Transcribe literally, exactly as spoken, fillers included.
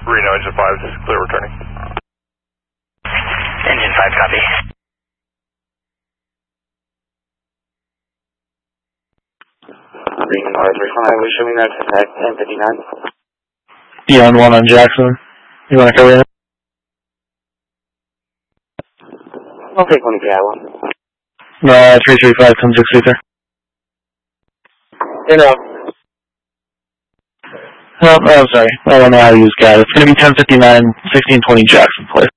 Reno, engine five, this is clear returning. Engine five, copy. Reno R three five, we're showing that at ten fifty-nine. Dion one on Jackson. You want to cover it? I'll take one gallon. No, three three five, ten six three. You know. Oh, oh, sorry. I don't know how to use G A T. It's going to be ten fifty-nine, sixteen twenty Jackson, please.